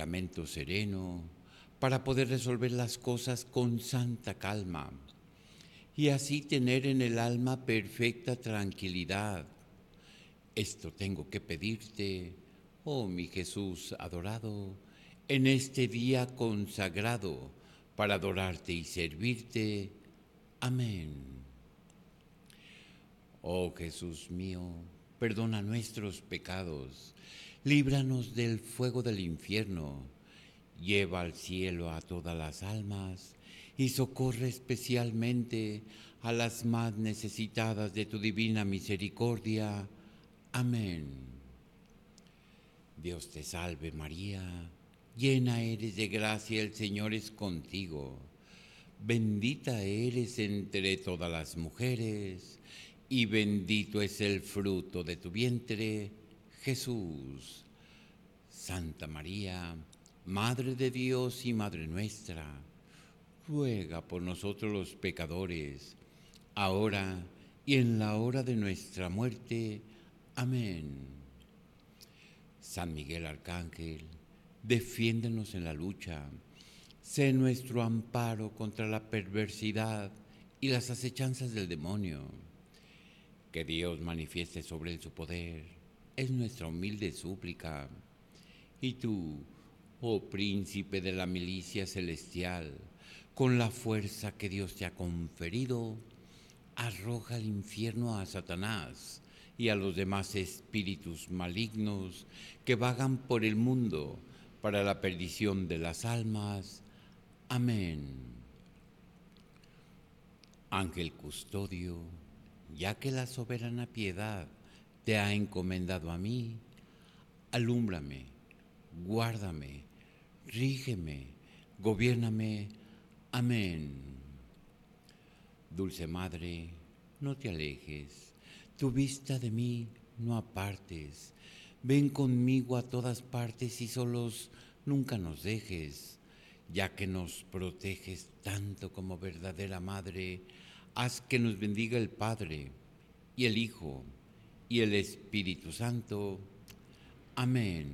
temperamento sereno para poder resolver las cosas con santa calma y así tener en el alma perfecta tranquilidad. Esto tengo que pedirte, oh mi Jesús adorado, en este día consagrado para adorarte y servirte. Amén. Oh Jesús mío, perdona nuestros pecados, líbranos del fuego del infierno, lleva al cielo a todas las almas y socorre especialmente a las más necesitadas de tu divina misericordia. Amén. Dios te salve María, llena eres de gracia, el Señor es contigo. Bendita eres entre todas las mujeres, y bendito es el fruto de tu vientre, Jesús. Santa María, Madre de Dios y Madre nuestra, ruega por nosotros los pecadores, ahora y en la hora de nuestra muerte. Amén. San Miguel Arcángel, defiéndenos en la lucha. Sé nuestro amparo contra la perversidad y las acechanzas del demonio. Que Dios manifieste sobre él su poder es nuestra humilde súplica. Y tú, oh príncipe de la milicia celestial, con la fuerza que Dios te ha conferido, arroja al infierno a Satanás y a los demás espíritus malignos que vagan por el mundo para la perdición de las almas. Amén. Ángel custodio, ya que la soberana piedad te ha encomendado a mí, alúmbrame, guárdame, rígeme, gobiérname. Amén. Dulce Madre, no te alejes, tu vista de mí no apartes. Ven conmigo a todas partes y solos nunca nos dejes. Ya que nos proteges tanto como verdadera Madre, haz que nos bendiga el Padre, y el Hijo, y el Espíritu Santo. Amén.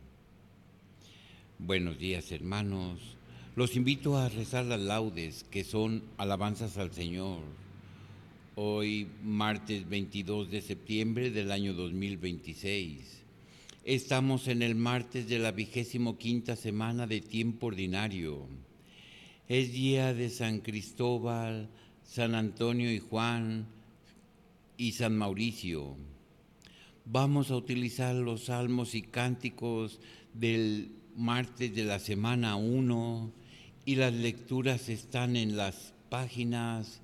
Buenos días, hermanos. Los invito a rezar las laudes, que son alabanzas al Señor. Hoy, martes 22 de septiembre del año 2026. Estamos en el martes de la 25ª semana de tiempo ordinario. Es día de San Cristóbal, San Antonio y Juan y San Mauricio. Vamos a utilizar los salmos y cánticos del martes de la semana 1 y las lecturas están en las páginas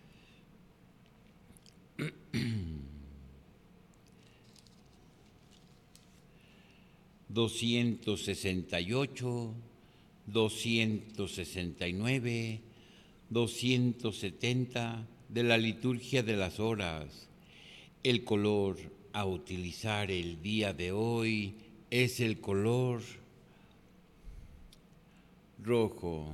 268, 269, 270 de la liturgia de las horas. El color a utilizar el día de hoy es el color rojo.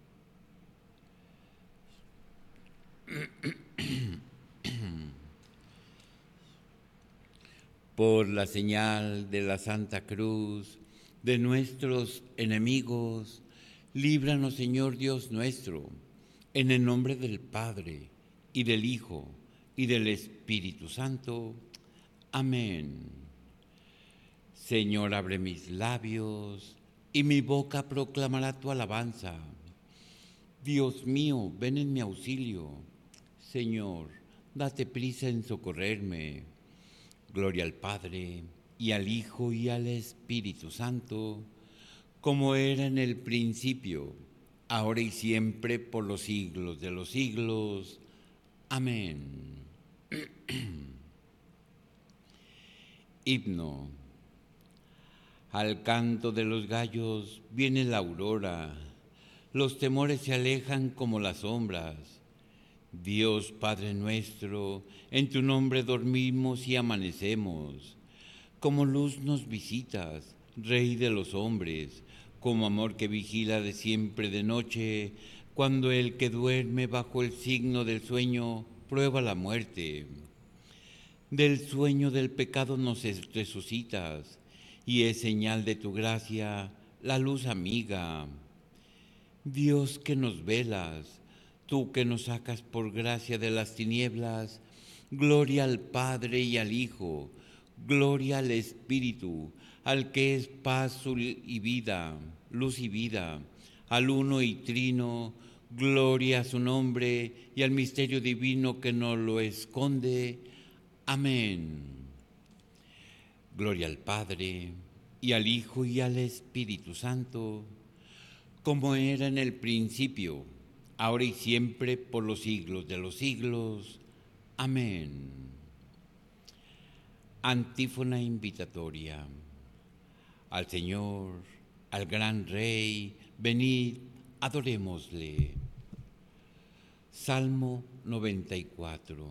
Por la señal de la Santa Cruz de nuestros enemigos, líbranos, Señor Dios nuestro, en el nombre del Padre, y del Hijo, y del Espíritu Santo. Amén. Señor, abre mis labios, y mi boca proclamará tu alabanza. Dios mío, ven en mi auxilio. Señor, date prisa en socorrerme. Gloria al Padre, y al Hijo, y al Espíritu Santo, como era en el principio, ahora y siempre, por los siglos de los siglos. Amén. Himno. Al canto de los gallos viene la aurora, los temores se alejan como las sombras. Dios Padre nuestro, en tu nombre dormimos y amanecemos. Como luz nos visitas, Rey de los hombres, como amor que vigila de siempre de noche, cuando el que duerme bajo el signo del sueño prueba la muerte. Del sueño del pecado nos resucitas, y es señal de tu gracia la luz amiga. Dios que nos velas, tú que nos sacas por gracia de las tinieblas, gloria al Padre y al Hijo, gloria al Espíritu, al que es paz y vida, luz y vida, al uno y trino, gloria a su nombre y al misterio divino que nos lo esconde. Amén. Gloria al Padre y al Hijo y al Espíritu Santo, como era en el principio, ahora y siempre, por los siglos de los siglos. Amén. Antífona invitatoria. Al Señor, al gran Rey, venid, adorémosle. Salmo 94.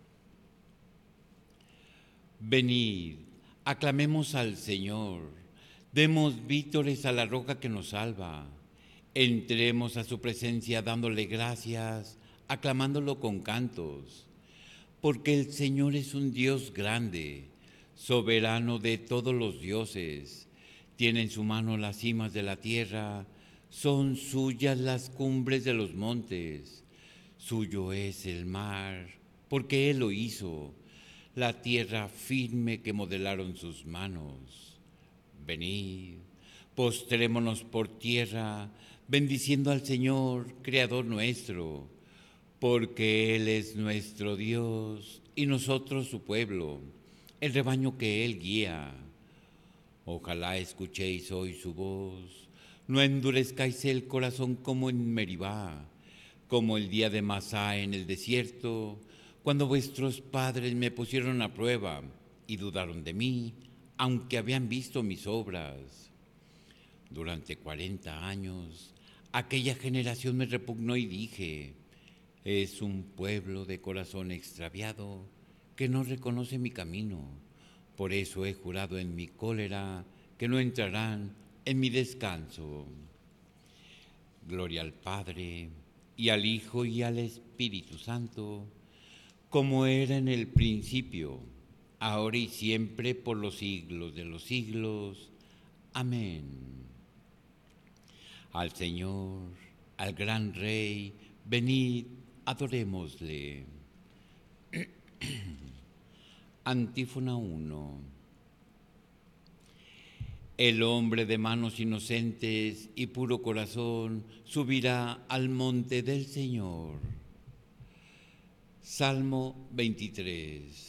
Venid, aclamemos al Señor, demos vítores a la roca que nos salva. Entremos a su presencia dándole gracias, aclamándolo con cantos, porque el Señor es un Dios grande, soberano de todos los dioses. Tiene en su mano las cimas de la tierra, son suyas las cumbres de los montes. Suyo es el mar, porque Él lo hizo, la tierra firme que modelaron sus manos. Venid, postrémonos por tierra, bendiciendo al Señor, Creador nuestro, porque Él es nuestro Dios y nosotros su pueblo, el rebaño que Él guía. Ojalá escuchéis hoy su voz, no endurezcáis el corazón como en Meribá, como el día de Masá en el desierto, cuando vuestros padres me pusieron a prueba y dudaron de mí, aunque habían visto mis obras. Durante 40 años, aquella generación me repugnó y dije, es un pueblo de corazón extraviado que no reconoce mi camino. Por eso he jurado en mi cólera que no entrarán en mi descanso. Gloria al Padre, y al Hijo, y al Espíritu Santo, como era en el principio, ahora y siempre, por los siglos de los siglos. Amén. Al Señor, al gran Rey, venid, adorémosle. Antífona 1. El hombre de manos inocentes y puro corazón subirá al monte del Señor. Salmo 23.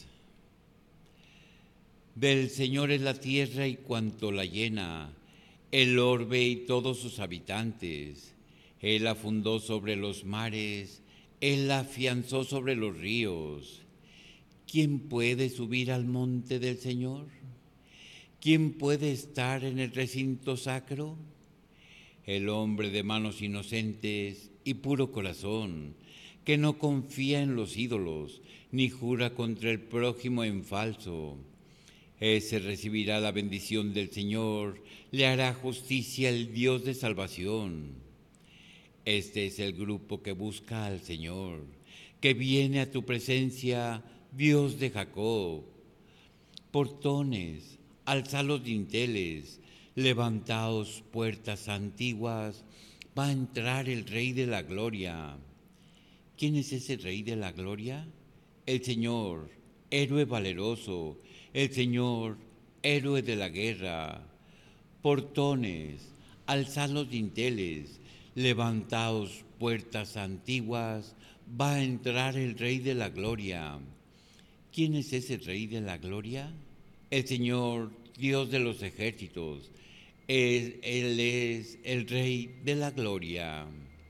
Del Señor es la tierra y cuanto la llena, el orbe y todos sus habitantes. Él la fundó sobre los mares, Él la afianzó sobre los ríos. ¿Quién puede subir al monte del Señor? ¿Quién puede estar en el recinto sacro? El hombre de manos inocentes y puro corazón, que no confía en los ídolos, ni jura contra el prójimo en falso. Ese recibirá la bendición del Señor, le hará justicia el Dios de salvación. Este es el grupo que busca al Señor, que viene a tu presencia, Dios de Jacob. Portones, alzad los dinteles, levantaos puertas antiguas, va a entrar el Rey de la Gloria. ¿Quién es ese Rey de la Gloria? El Señor, héroe valeroso, el Señor, héroe de la guerra. Portones, alzad los dinteles, levantaos puertas antiguas, va a entrar el Rey de la Gloria. ¿Quién es ese Rey de la Gloria? El Señor, Dios de los ejércitos. Él es el Rey de la Gloria.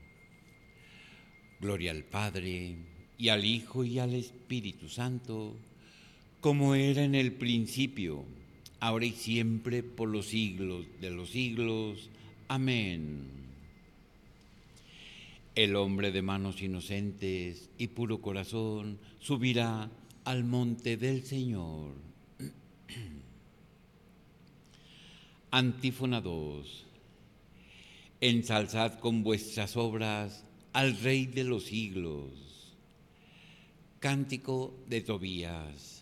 Gloria al Padre, y al Hijo, y al Espíritu Santo, como era en el principio, ahora y siempre, por los siglos de los siglos. Amén. El hombre de manos inocentes y puro corazón subirá al monte del Señor. Antífona 2. Ensalzad con vuestras obras al Rey de los siglos. Cántico de Tobías.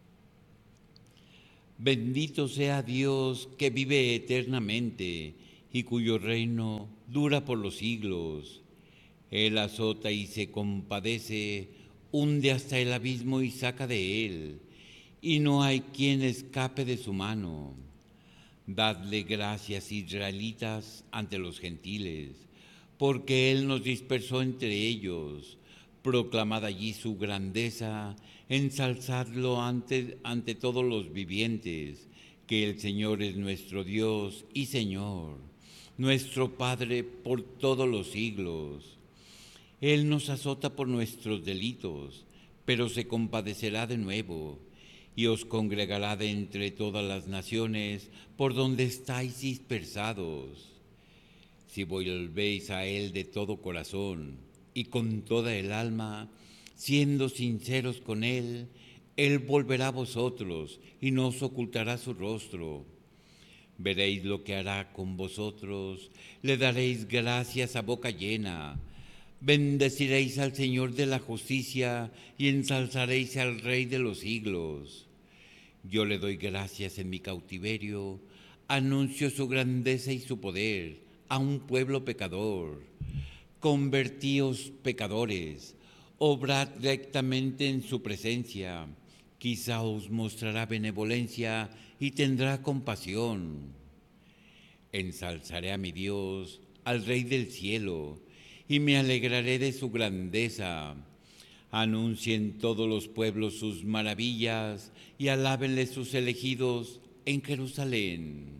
Bendito sea Dios que vive eternamente y cuyo reino dura por los siglos. Él azota y se compadece, hunde hasta el abismo y saca de él, y no hay quien escape de su mano. Dadle gracias, israelitas, ante los gentiles, porque Él nos dispersó entre ellos. Proclamad allí su grandeza, ensalzadlo ante todos los vivientes, que el Señor es nuestro Dios y Señor, nuestro Padre por todos los siglos. Él nos azota por nuestros delitos, pero se compadecerá de nuevo y os congregará de entre todas las naciones por donde estáis dispersados. Si volvéis a Él de todo corazón y con toda el alma, siendo sinceros con Él, Él volverá a vosotros y no os ocultará su rostro. Veréis lo que hará con vosotros, le daréis gracias a boca llena. Bendeciréis al Señor de la justicia y ensalzaréis al Rey de los siglos. Yo le doy gracias en mi cautiverio, anuncio su grandeza y su poder a un pueblo pecador. Convertíos pecadores, obrad rectamente en su presencia, quizá os mostrará benevolencia y tendrá compasión. Ensalzaré a mi Dios, al Rey del cielo, y me alegraré de su grandeza. Anuncien todos los pueblos sus maravillas y alábenle sus elegidos en Jerusalén.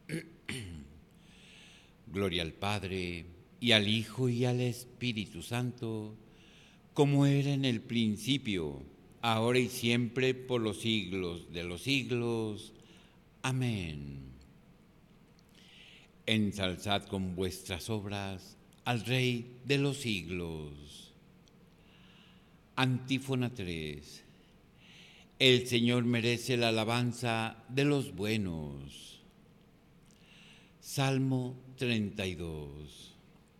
Gloria al Padre, y al Hijo, y al Espíritu Santo, como era en el principio, ahora y siempre, por los siglos de los siglos. Amén. Ensalzad con vuestras obras al Rey de los siglos. Antífona 3. El Señor merece la alabanza de los buenos. Salmo 32.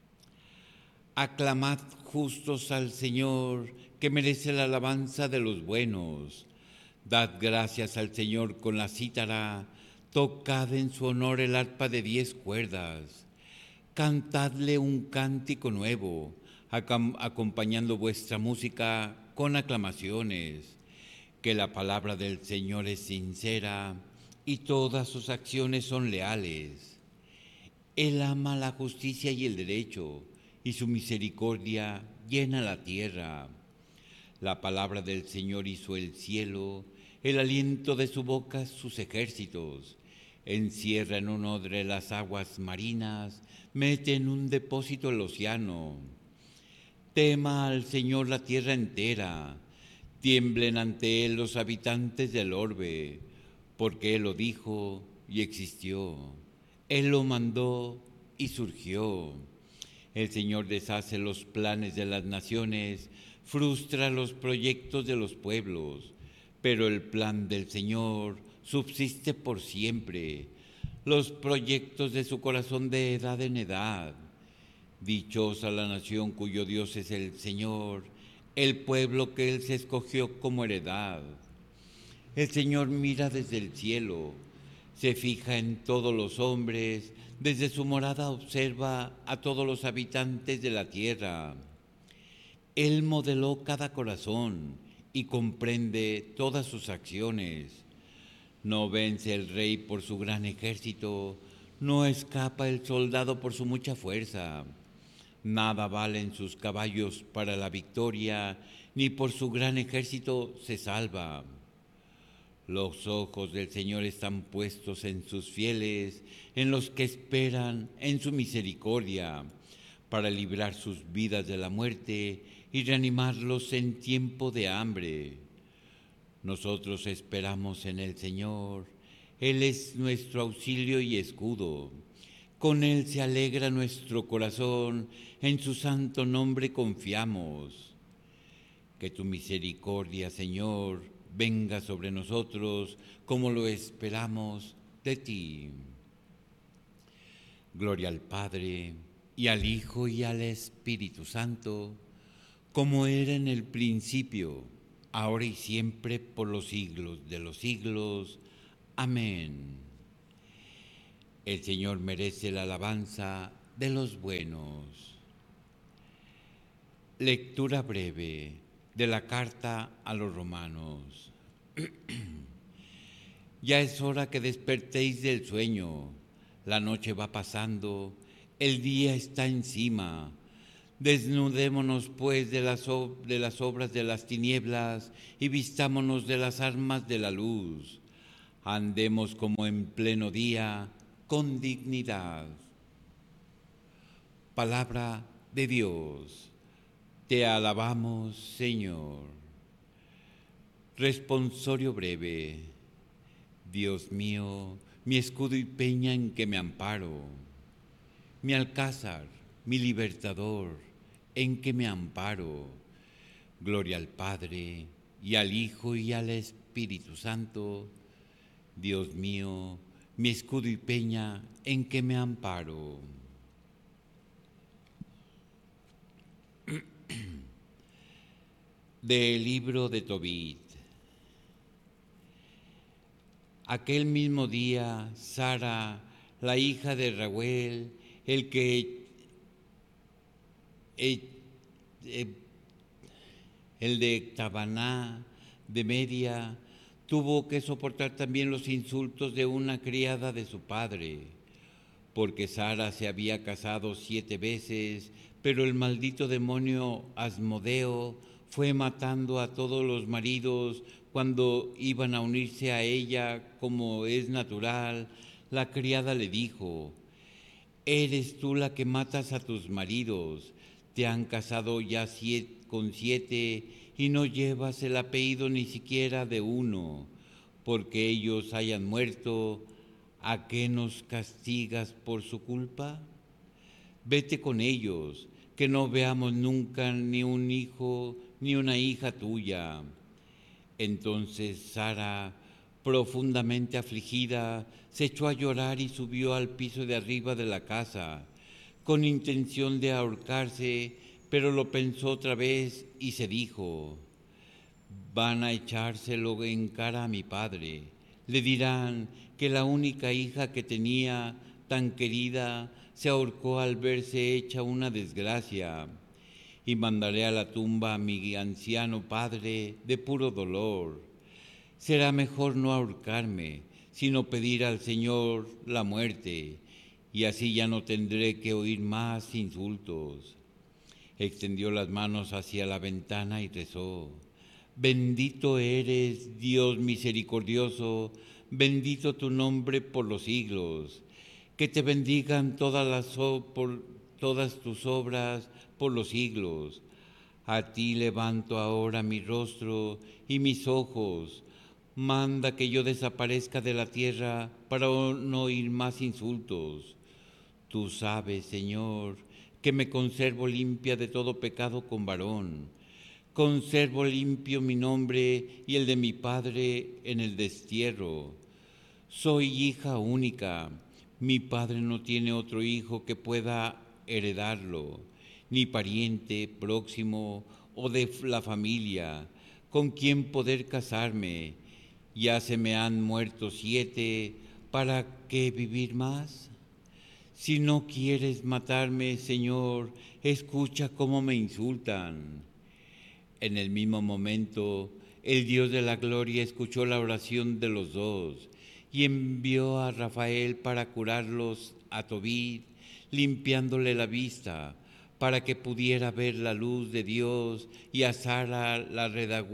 Aclamad justos al Señor, que merece la alabanza de los buenos. Dad gracias al Señor con la cítara, tocad en su honor el arpa de 10 cuerdas. Cantadle un cántico nuevo, acompañando vuestra música con aclamaciones. Que la palabra del Señor es sincera y todas sus acciones son leales. Él ama la justicia y el derecho, y su misericordia llena la tierra. La palabra del Señor hizo el cielo, el aliento de su boca sus ejércitos. Encierra en un odre las aguas marinas, mete en un depósito el océano. Tema al Señor la tierra entera, tiemblen ante Él los habitantes del orbe, porque Él lo dijo y existió. Él lo mandó y surgió. El Señor deshace los planes de las naciones, frustra los proyectos de los pueblos, pero el plan del Señor subsiste por siempre, los proyectos de su corazón de edad en edad. Dichosa la nación cuyo Dios es el Señor, el pueblo que Él se escogió como heredad. El Señor mira desde el cielo, se fija en todos los hombres, desde su morada observa a todos los habitantes de la tierra. Él modeló cada corazón y comprende todas sus acciones. No vence el rey por su gran ejército, no escapa el soldado por su mucha fuerza. Nada valen sus caballos para la victoria, ni por su gran ejército se salva. Los ojos del Señor están puestos en sus fieles, en los que esperan en su misericordia, para librar sus vidas de la muerte y reanimarlos en tiempo de hambre. Nosotros esperamos en el Señor, Él es nuestro auxilio y escudo. Con Él se alegra nuestro corazón, en su santo nombre confiamos. Que tu misericordia, Señor, venga sobre nosotros como lo esperamos de ti. Gloria al Padre, y al Hijo, y al Espíritu Santo, como era en el principio, ahora y siempre, por los siglos de los siglos. Amén. El Señor merece la alabanza de los buenos. Lectura breve de la carta a los romanos. Ya es hora que despertéis del sueño. La noche va pasando, el día está encima. Desnudémonos pues de las obras de las tinieblas y vistámonos de las armas de la luz. Andemos como en pleno día, con dignidad. Palabra de Dios. Te alabamos, Señor. Responsorio breve. Dios mío, mi escudo y peña en que me amparo, mi alcázar, mi libertador, en que me amparo. Gloria al Padre, y al Hijo, y al Espíritu Santo. Dios mío, mi escudo y peña, en que me amparo. Del libro de Tobit. Aquel mismo día, Sara, la hija de Raguel, el de Tabaná, de Media, tuvo que soportar también los insultos de una criada de su padre, porque Sara se había casado 7 veces, pero el maldito demonio Asmodeo fue matando a todos los maridos cuando iban a unirse a ella, como es natural. La criada le dijo: «¿Eres tú la que matas a tus maridos? Te han casado ya con 7 y no llevas el apellido ni siquiera de uno. Porque ellos hayan muerto, ¿a qué nos castigas por su culpa? Vete con ellos, que no veamos nunca ni un hijo ni una hija tuya». Entonces Sara, profundamente afligida, se echó a llorar y subió al piso de arriba de la casa, con intención de ahorcarse, pero lo pensó otra vez y se dijo: «Van a echárselo en cara a mi padre. Le dirán que la única hija que tenía, tan querida, se ahorcó al verse hecha una desgracia. Y mandaré a la tumba a mi anciano padre de puro dolor. Será mejor no ahorcarme, sino pedir al Señor la muerte, y así ya no tendré que oír más insultos». Extendió las manos hacia la ventana y rezó: «Bendito eres, Dios misericordioso, bendito tu nombre por los siglos. Que te bendigan por todas tus obras por los siglos. A ti levanto ahora mi rostro y mis ojos. Manda que yo desaparezca de la tierra para no oír más insultos. Tú sabes, Señor, que me conservo limpia de todo pecado con varón. Conservo limpio mi nombre y el de mi padre en el destierro. Soy hija única. Mi padre no tiene otro hijo que pueda heredarlo, ni pariente próximo o de la familia con quien poder casarme. Ya se me han muerto 7, ¿para qué vivir más? Si no quieres matarme, Señor, escucha cómo me insultan». En el mismo momento, el Dios de la gloria escuchó la oración de los dos y envió a Rafael para curarlos a Tobit, limpiándole la vista, para que pudiera ver la luz de Dios, y a Sara la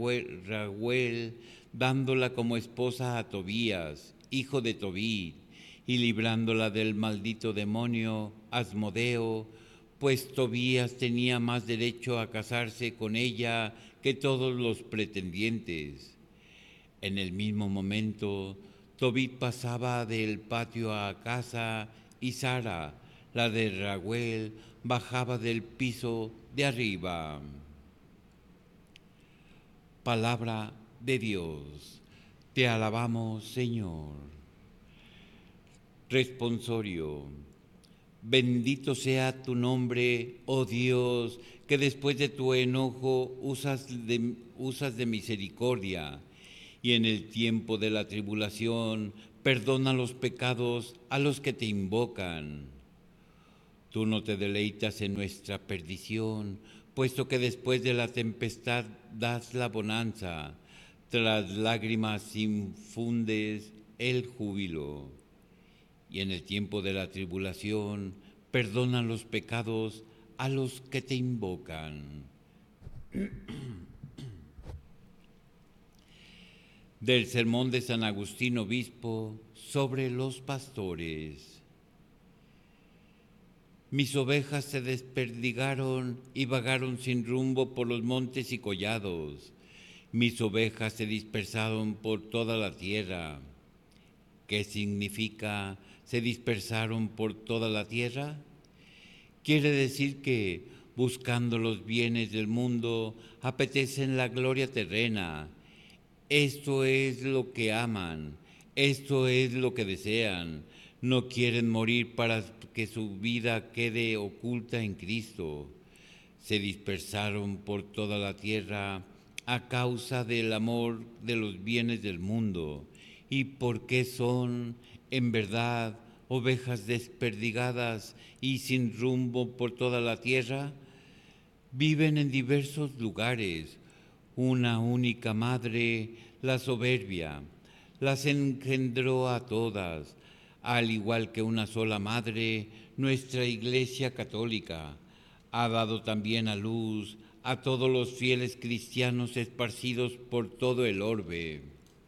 Raguel, dándola como esposa a Tobías, hijo de Tobit, y librándola del maldito demonio Asmodeo, pues Tobías tenía más derecho a casarse con ella que todos los pretendientes. En el mismo momento, Tobit pasaba del patio a casa y Sara, la de Raguel, bajaba del piso de arriba. Palabra de Dios. Te alabamos, Señor. Responsorio. Bendito sea tu nombre, oh Dios, que después de tu enojo usas de misericordia, y en el tiempo de la tribulación perdona los pecados a los que te invocan. Tú no te deleitas en nuestra perdición, puesto que después de la tempestad das la bonanza, tras lágrimas infundes el júbilo. Y en el tiempo de la tribulación, perdona los pecados a los que te invocan. Del sermón de San Agustín Obispo sobre los pastores. Mis ovejas se desperdigaron y vagaron sin rumbo por los montes y collados. Mis ovejas se dispersaron por toda la tierra. ¿Qué significa se dispersaron por toda la tierra? Quiere decir que, buscando los bienes del mundo, apetecen la gloria terrena. Esto es lo que aman, esto es lo que desean. No quieren morir para que su vida quede oculta en Cristo. Se dispersaron por toda la tierra a causa del amor de los bienes del mundo. ¿Y por qué son, en verdad, ovejas desperdigadas y sin rumbo por toda la tierra? Viven en diversos lugares. Una única madre, la soberbia, las engendró a todas, al igual que una sola madre, nuestra Iglesia Católica ha dado también a luz a todos los fieles cristianos esparcidos por todo el orbe.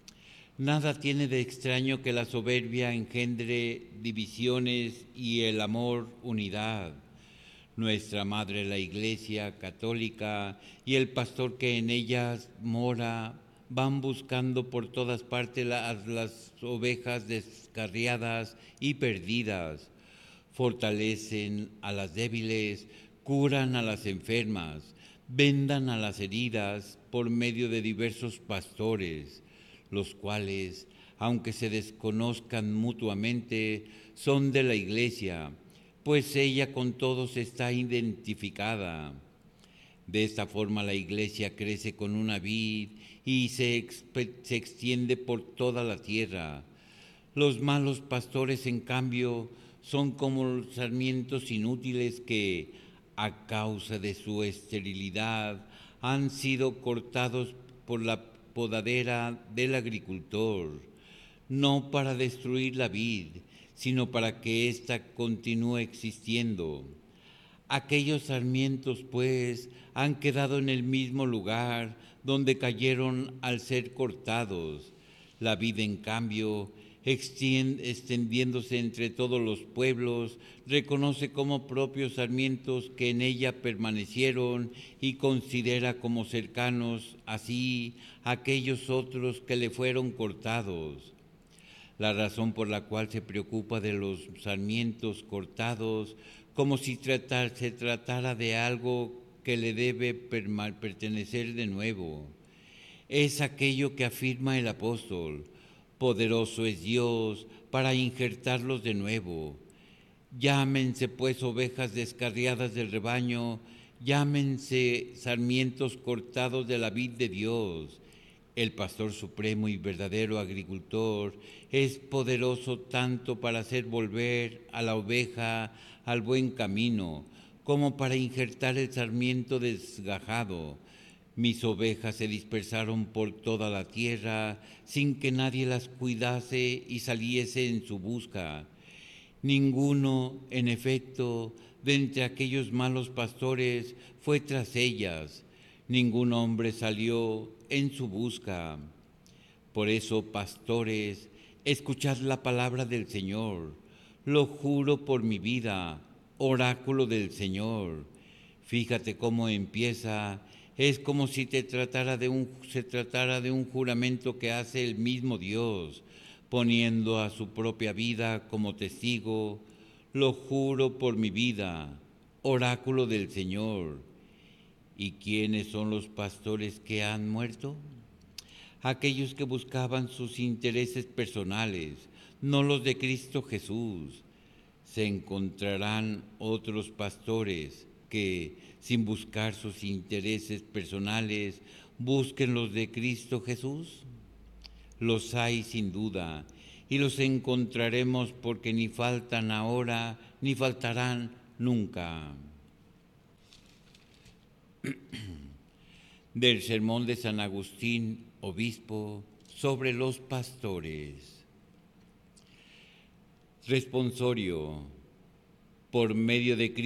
Nada tiene de extraño que la soberbia engendre divisiones y el amor unidad. Nuestra Madre la Iglesia Católica y el pastor que en ellas mora van buscando por todas partes las ovejas descarriadas y perdidas. Fortalecen a las débiles, curan a las enfermas, vendan a las heridas por medio de diversos pastores, los cuales, aunque se desconozcan mutuamente, son de la Iglesia, pues ella con todos está identificada. De esta forma la Iglesia crece con una vid y se extiende por toda la tierra. Los malos pastores, en cambio, son como los sarmientos inútiles que, a causa de su esterilidad, han sido cortados por la podadera del agricultor, no para destruir la vid, sino para que ésta continúe existiendo. Aquellos sarmientos, pues, han quedado en el mismo lugar donde cayeron al ser cortados. La vid, en cambio, extendiéndose entre todos los pueblos, reconoce como propios sarmientos que en ella permanecieron y considera como cercanos así aquellos otros que le fueron cortados. La razón por la cual se preocupa de los sarmientos cortados como si se tratara de algo que le debe pertenecer de nuevo. Es aquello que afirma el apóstol: poderoso es Dios para injertarlos de nuevo. Llámense pues ovejas descarriadas del rebaño, llámense sarmientos cortados de la vid de Dios. El pastor supremo y verdadero agricultor es poderoso tanto para hacer volver a la oveja al buen camino, como para injertar el sarmiento desgajado. Mis ovejas se dispersaron por toda la tierra sin que nadie las cuidase y saliese en su busca. Ninguno, en efecto, de entre aquellos malos pastores fue tras ellas. Ningún hombre salió en su busca. Por eso, pastores, escuchad la palabra del Señor. Lo juro por mi vida, oráculo del Señor. Fíjate cómo empieza. Es como si se tratara de un juramento que hace el mismo Dios, poniendo a su propia vida como testigo. Lo juro por mi vida, oráculo del Señor. ¿Y quiénes son los pastores que han muerto? Aquellos que buscaban sus intereses personales, no los de Cristo Jesús. Se encontrarán otros pastores que, sin buscar sus intereses personales, busquen los de Cristo Jesús. Los hay sin duda, y los encontraremos porque ni faltan ahora ni faltarán nunca. Del sermón de San Agustín, obispo, sobre los pastores. Responsorio. Por medio de Cristo